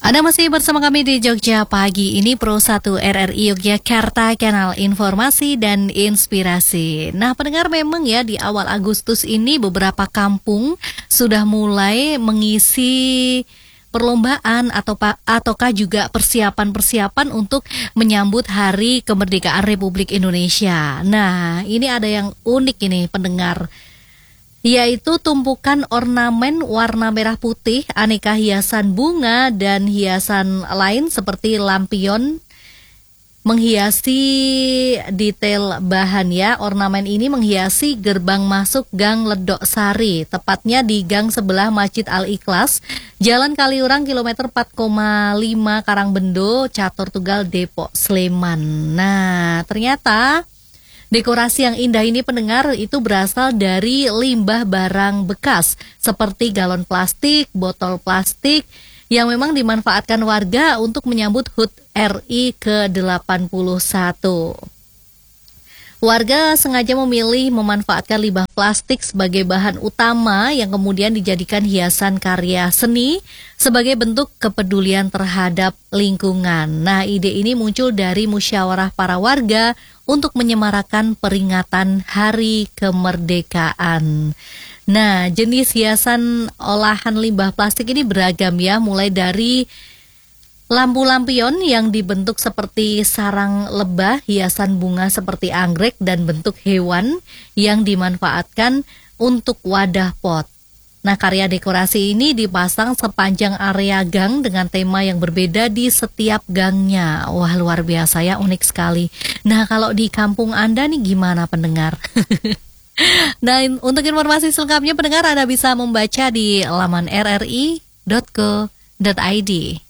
Anda masih bersama kami di Jogja Pagi ini, Pro 1 RRI Yogyakarta, kanal informasi dan inspirasi. Nah, pendengar, memang ya di awal Agustus ini beberapa kampung sudah mulai mengisi perlombaan ataukah juga persiapan-persiapan untuk menyambut Hari Kemerdekaan Republik Indonesia. Nah, ini ada yang unik ini pendengar, yaitu tumpukan ornamen warna merah putih, aneka hiasan bunga dan hiasan lain seperti lampion menghiasi detail bahan ya. Ornamen ini menghiasi gerbang masuk Gang Ledok Sari, tepatnya di gang sebelah Masjid Al-Ikhlas, Jalan Kaliurang kilometer 4,5 Karangbendo, Catur Tugal, Depok, Sleman. Nah, ternyata dekorasi yang indah ini pendengar itu berasal dari limbah barang bekas seperti galon plastik, botol plastik yang memang dimanfaatkan warga untuk menyambut HUT RI ke-81. Warga sengaja memilih memanfaatkan limbah plastik sebagai bahan utama yang kemudian dijadikan hiasan karya seni sebagai bentuk kepedulian terhadap lingkungan. Nah, ide ini muncul dari musyawarah para warga untuk menyemarakan peringatan Hari Kemerdekaan. Nah, jenis hiasan olahan limbah plastik ini beragam ya, mulai dari lampu lampion yang dibentuk seperti sarang lebah, hiasan bunga seperti anggrek, dan bentuk hewan yang dimanfaatkan untuk wadah pot. Nah, karya dekorasi ini dipasang sepanjang area gang dengan tema yang berbeda di setiap gangnya. Wah, luar biasa ya, unik sekali. Nah, kalau di kampung Anda nih gimana pendengar? Nah, untuk informasi selengkapnya pendengar Anda bisa membaca di laman rri.co.id.